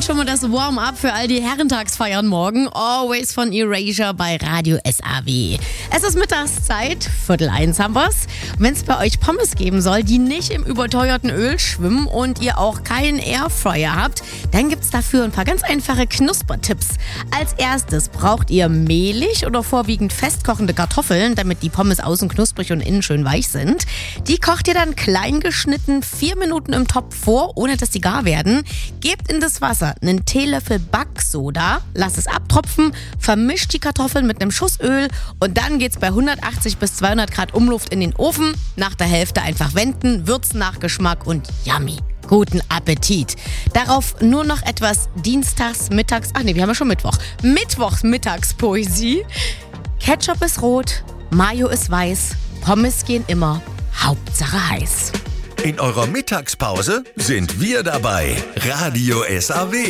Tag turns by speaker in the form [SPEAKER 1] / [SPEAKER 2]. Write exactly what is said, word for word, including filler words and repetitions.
[SPEAKER 1] und schon mal das Warm-up für all die Herrentagsfeiern morgen. Always von Erasure bei Radio S A W. Es ist Mittagszeit, Viertel eins haben wir's. Wenn es bei euch Pommes geben soll, die nicht im überteuerten Öl schwimmen und ihr auch keinen Airfryer habt, dann gibt's dafür ein paar ganz einfache Knuspertipps. Als erstes braucht ihr mehlig oder vorwiegend festkochende Kartoffeln, damit die Pommes außen knusprig und innen schön weich sind. Die kocht ihr dann klein geschnitten vier Minuten im Topf vor, ohne dass die gar werden. Gebt in das Wasser einen Teelöffel Backsoda, lasst es abtropfen, vermischt die Kartoffeln mit einem Schuss Öl und dann geht's bei hundertachtzig bis zweihundert Grad Umluft in den Ofen. Nach der Hälfte einfach wenden, würzen nach Geschmack und yummy. Guten Appetit. Darauf nur noch etwas Dienstags, Mittags, ach nee, wir haben ja schon Mittwoch. Mittwochs Mittagspoesie. Ketchup ist rot, Mayo ist weiß, Pommes gehen immer, Hauptsache heiß.
[SPEAKER 2] In eurer Mittagspause sind wir dabei. Radio S A W.